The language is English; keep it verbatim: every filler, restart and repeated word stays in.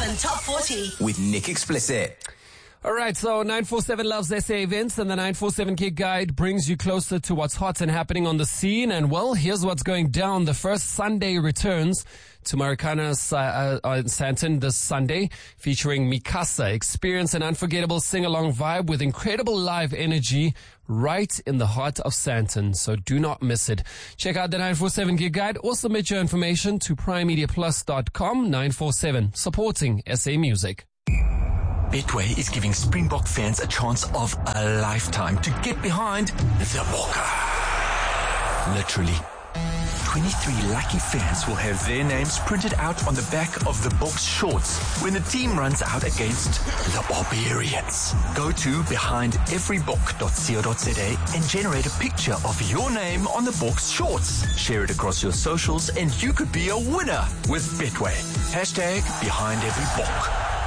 seven Top forty with Nick Explicit. All right, so nine four seven loves S A events, and the nine four seven Gig Guide brings you closer to what's hot and happening on the scene. And well, here's what's going down. The first Sunday returns to Marikana uh, uh, Sandton this Sunday, featuring Mikasa. Experience an unforgettable sing-along vibe with incredible live energy right in the heart of Sandton. So do not miss it. Check out the nine four seven Gig Guide or submit your information to prime media plus dot com. nine four seven, supporting S A music. Betway is giving Springbok fans a chance of a lifetime to get behind the Bokke. Literally. twenty-three lucky fans will have their names printed out on the back of the Boks shorts when the team runs out against the Barbarians. Go to behind every book dot co dot za and generate a picture of your name on the Boks shorts. Share it across your socials and you could be a winner with Betway. Hashtag behind every book.